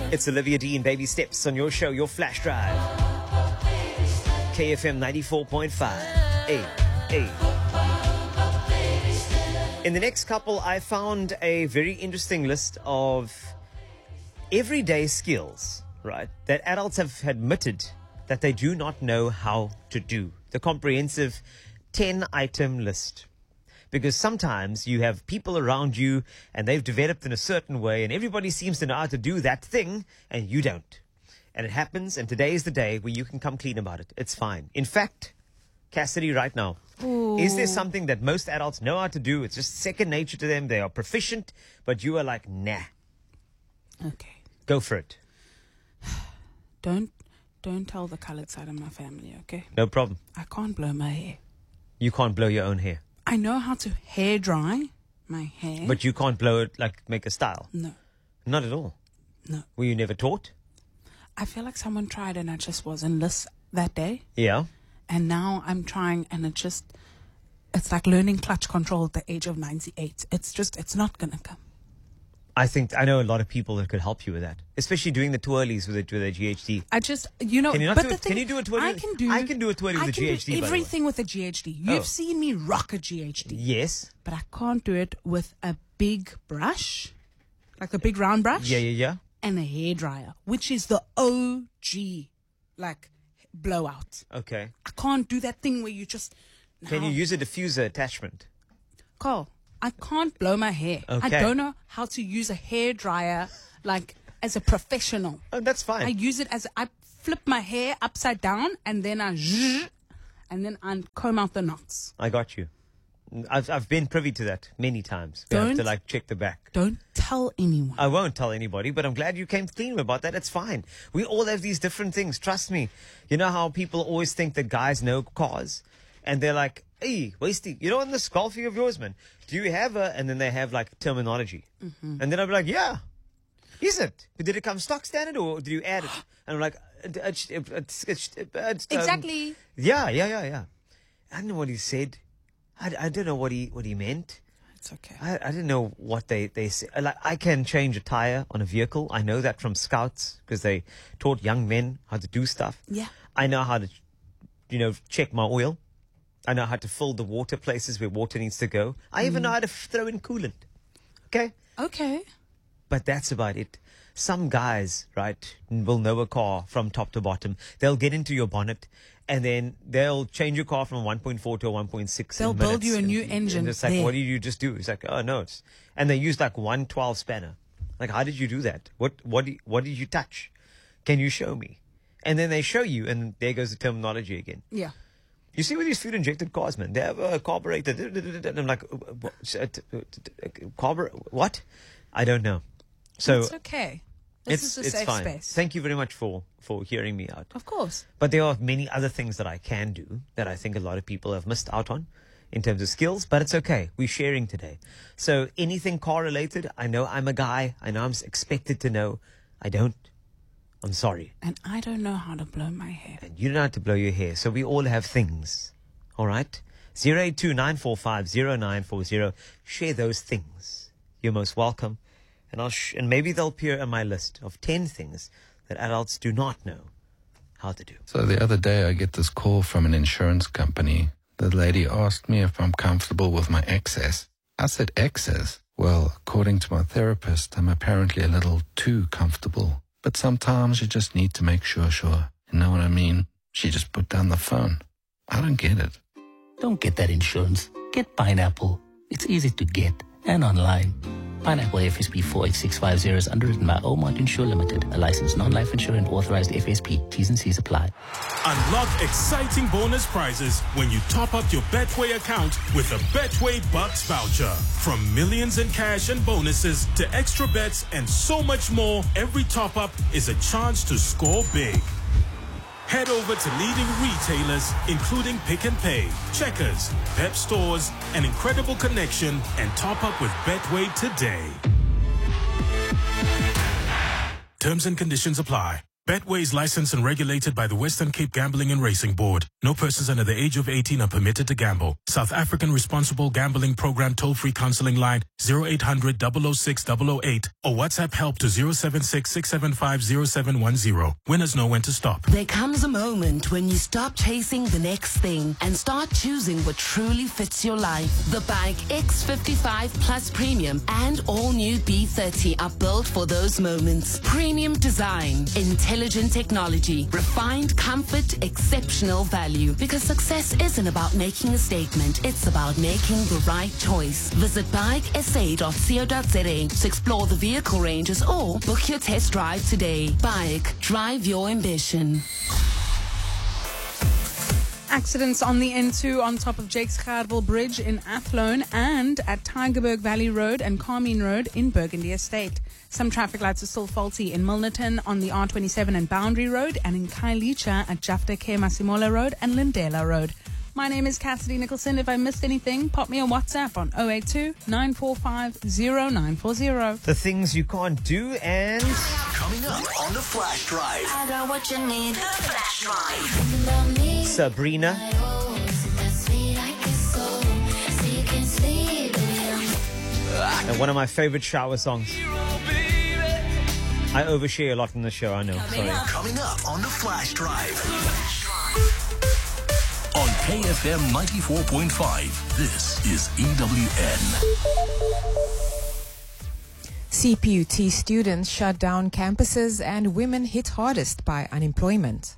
It's Olivia Dean, Baby Steps on your show, your flash drive. KFM 94.5. Hey, hey. In the next couple, I found a very interesting list of everyday skills, right, that adults have admitted that they do not know how to do. The comprehensive 10-item list. Because sometimes you have people around you and they've developed in a certain way and everybody seems to know how to do that thing and you don't. And it happens, and today is the day where you can come clean about it. It's fine. In fact, Cassidy, right now, is there something that most adults know how to do? It's just second nature to them. They are proficient, but you are like, nah. Okay. Go for it. Don't tell the colored side of my family, okay? No problem. I can't blow my hair. You can't blow your own hair. I know how to hair dry my hair. But you can't blow it, like make a style? No. Not at all? No. Were you never taught? I feel like someone tried and I just wasn't that day. Yeah. And now I'm trying and it's like learning clutch control at the age of 98. It's not going to come. I know a lot of people that could help you with that, especially doing the twirlies with a GHD. Can you Can you do a twirly? I can do a twirly with a GHD. Do everything with a GHD. You've seen me rock a GHD. Yes. But I can't do it with a big brush, like a big round brush. Yeah. And a hairdryer, which is the OG, like, blowout. Okay. I can't do that thing where you just... Can you use a diffuser attachment? Carl, I can't blow my hair. Okay. I don't know how to use a hairdryer, like, as a professional. Oh, that's fine. I use it I flip my hair upside down, and then I comb out the knots. I got you. I've been privy to that many times. We have to like check the back. Don't tell anyone. I won't tell anybody, but I'm glad you came clean about that. It's fine. We all have these different things. Trust me. You know how people always think that guys know cars? And they're like, hey, Wasty, you know in this Golfie of yours, man, do you have a... And then they have like terminology. Mm-hmm. And then I'll be like, yeah. Is it? Did it come stock standard or did you add it? And I'm like... Exactly. Yeah. I don't know what he said. I don't know what he meant. It's okay. I didn't know what they say. Like, I can change a tire on a vehicle. I know that from scouts because they taught young men how to do stuff. Yeah. I know how to, check my oil. I know how to fill the water places where water needs to go. I even know how to throw in coolant. Okay? Okay. But that's about it. Some guys, right, will know a car from top to bottom. They'll get into your bonnet and then they'll change your car from a 1.4 to a 1.6. They'll build you a new engine. And it's like, what did you just do? It's like, oh, no. And they use like 112 spanner. Like, how did you do that? What did you touch? Can you show me? And then they show you, and there goes the terminology again. Yeah. You see with these fuel-injected cars, man, they have a carburetor. And I'm like, what? I don't know. So it's okay. This is a safe fine. space. Thank you very much for hearing me out. Of course. But there are many other things that I can do that I think a lot of people have missed out on in terms of skills, but it's okay. We're sharing today. So anything car-related, I know I'm a guy. I know I'm expected to know. I don't. I'm sorry. And I don't know how to blow my hair. And you don't know how to blow your hair. So we all have things. All right? 082-945-0940. Share those things. You're most welcome. And and maybe they'll appear on my list of 10 things that adults do not know how to do. So the other day I get this call from an insurance company. The lady asked me if I'm comfortable with my excess. I said, excess? Well, according to my therapist, I'm apparently a little too comfortable. But sometimes you just need to make sure. You know what I mean? She just put down the phone. I don't get it. Don't get that insurance. Get Pineapple. It's easy to get and online. Pineapple FSP 48650 is underwritten by Omart Insure Limited, a licensed non-life insurance authorized FSP. T's and C's apply. Unlock exciting bonus prizes when you top up your Betway account with a Betway Bucks voucher. From millions in cash and bonuses to extra bets and so much more, every top-up is a chance to score big. Head over to leading retailers, including Pick n Pay, Checkers, Pep Stores, and Incredible Connection, and top up with Betway today. Terms and conditions apply. Betway is licensed and regulated by the Western Cape Gambling and Racing Board. No persons under the age of 18 are permitted to gamble. South African Responsible Gambling Program toll-free counseling line 0800 006 008 or WhatsApp help to 076 675 0710. Winners know when to stop. There comes a moment when you stop chasing the next thing and start choosing what truly fits your life. The Bike X55 Plus Premium and all new B30 are built for those moments. Premium design, intelligent technology, refined comfort, exceptional value. Because success isn't about making a statement, it's about making the right choice. Visit bikesa.co.za to explore the vehicle ranges or book your test drive today. Bike, drive your ambition. Accidents on the N2 on top of Jakes Gerwel Bridge in Athlone and at Tygerberg Valley Road and Carmine Road in Burgundy Estate. Some traffic lights are still faulty in Milnerton on the R27 and Boundary Road and in Kailicha at Jafta K. Masimola Road and Lindela Road. My name is Cassidy Nicholson. If I missed anything, pop me a WhatsApp on 082-945-0940. The things you can't do and... Coming up on the Flash Drive. I got what you need. The Flash Drive. Sabrina. And one of my favorite shower songs. I overshare a lot in the show, I know. Sorry. Coming up on the Flash Drive. On KFM 94.5, this is EWN. CPUT students shut down campuses and women hit hardest by unemployment.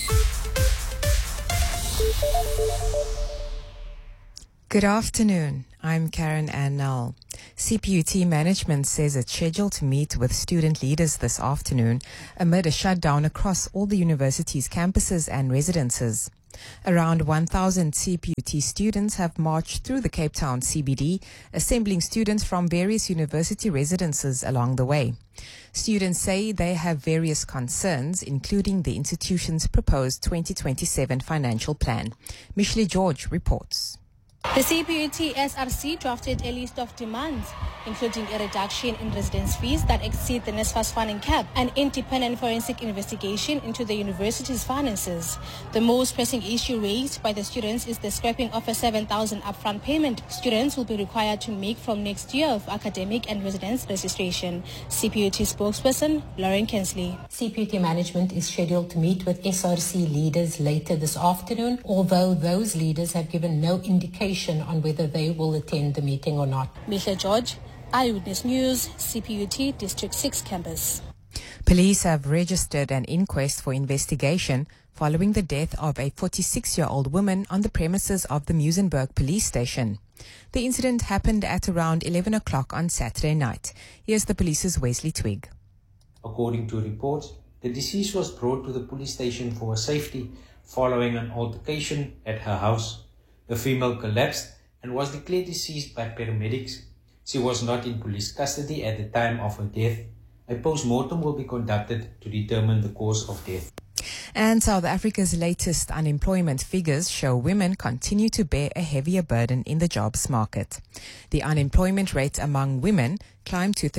Good afternoon. I'm Karen Ann Null. CPUT management says it's scheduled to meet with student leaders this afternoon amid a shutdown across all the university's campuses and residences. Around 1,000 CPUT students have marched through the Cape Town CBD, assembling students from various university residences along the way. Students say they have various concerns, including the institution's proposed 2027 financial plan. Micheline George reports. The CPUT SRC drafted a list of demands, including a reduction in residence fees that exceed the NSFAS funding cap and independent forensic investigation into the university's finances. The most pressing issue raised by the students is the scrapping of a 7,000 upfront payment students will be required to make from next year of academic and residence registration. CPUT spokesperson Lauren Kensley. CPUT management is scheduled to meet with SRC leaders later this afternoon, although those leaders have given no indication on whether they will attend the meeting or not. Micheline George, Eyewitness News, CPUT District 6 campus. Police have registered an inquest for investigation following the death of a 46-year-old woman on the premises of the Muizenberg police station. The incident happened at around 11 o'clock on Saturday night. Here's the police's Wesley Twig. According to reports, the deceased was brought to the police station for safety following an altercation at her house. The female collapsed and was declared deceased by paramedics. She was not in police custody at the time of her death. A post-mortem will be conducted to determine the cause of death. And South Africa's latest unemployment figures show women continue to bear a heavier burden in the jobs market. The unemployment rate among women climbed to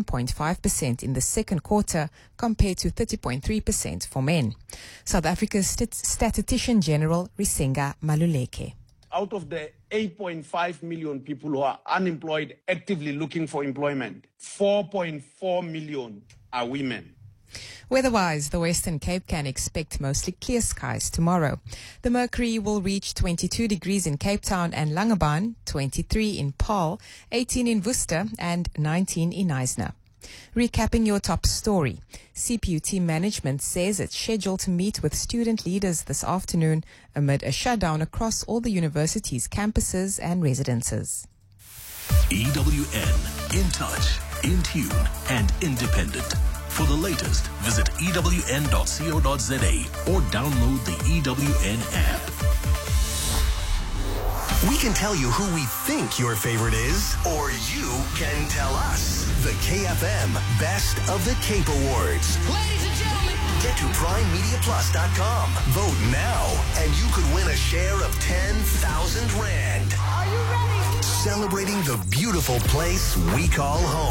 37.5% in the second quarter compared to 30.3% for men. South Africa's Statistician General Risenga Maluleke. Out of the 8.5 million people who are unemployed, actively looking for employment, 4.4 million are women. Weather-wise, the Western Cape can expect mostly clear skies tomorrow. The mercury will reach 22 degrees in Cape Town and Langebaan, 23 in Paarl, 18 in Worcester and 19 in Knysna. Recapping your top story, CPUT management says it's scheduled to meet with student leaders this afternoon amid a shutdown across all the university's campuses and residences. EWN, in touch, in tune, and independent. For the latest, visit ewn.co.za or download the EWN app. We can tell you who we think your favorite is, or you can tell us. The KFM Best of the Cape Awards. Ladies and gentlemen, get to PrimeMediaPlus.com. Vote now, and you could win a share of 10,000 Rand. Are you ready? Celebrating the beautiful place we call home.